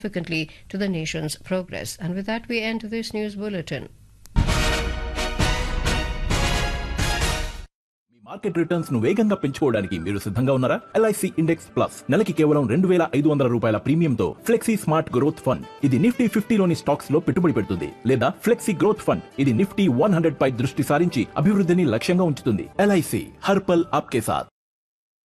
significantly to the nation's progress. And with that, we end this news bulletin. Market returns ను వేగంగా పెంచుకోవడానికి మీరు సిద్ధంగా ఉన్నారా? LIC ఇండెక్స్ ప్లస్ నెలకి కేవలం 2,500 రూపాయల ప్రీమియంతో ఫ్లెక్సీ స్మార్ట్ గ్రోత్ ఫండ్. ఇది నిఫ్టీ 50లోని స్టాక్స్ లో పెట్టుబడి పెడుతుంది, లేదా ఫ్లెక్సీ గ్రోత్ ఫండ్. ఇది నిఫ్టీ 100 పై దృష్టి సారించి అభివృద్ధిని లక్ష్యంగా ఉంచుతుంది. LIC హర్ పల్ ఆప్కే సాథ్.